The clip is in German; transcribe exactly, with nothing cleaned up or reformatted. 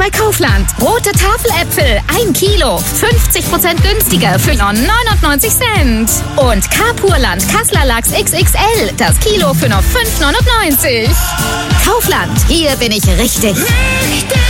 bei Kaufland. Rote Tafeläpfel, ein Kilo, fünfzig Prozent günstiger für nur neunundneunzig Cent. Und Carpurland Kassler Lachs X X L, das Kilo für nur fünf neunundneunzig. Kaufland, hier bin ich richtig. Richtig